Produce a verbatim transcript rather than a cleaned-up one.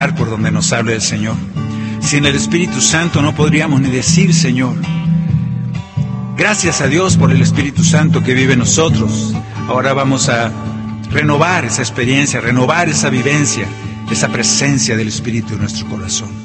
por donde nos hable el Señor. Sin el Espíritu Santo no podríamos ni decir Señor. Gracias a Dios por el Espíritu Santo que vive en nosotros. Ahora vamos a renovar esa experiencia, renovar esa vivencia, esa presencia del Espíritu en nuestro corazón.